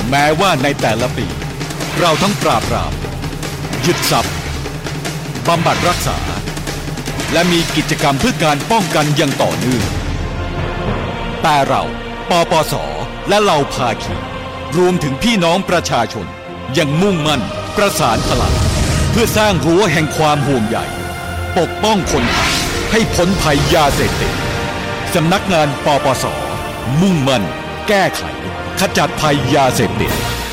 แม้ว่าในแต่ละปีเราทั้งปราบปรามยึดทรัพย์บำบัดรักษาและมีกิจกรรมเพื่อการป้องกันอย่างต่อเนื่องแต่เราปปสและเหล่าภาคีรวมถึงพี่น้องประชาชนยังมุ่งมั่นประสานพลังเพื่อสร้างรั้วแห่งความห่วงใยปกป้องคนไทยให้พ้นภัยยาเสพติดสำนักงานปปสมุ่งมั่นแก้ไขขจัดภัยยาเสพติด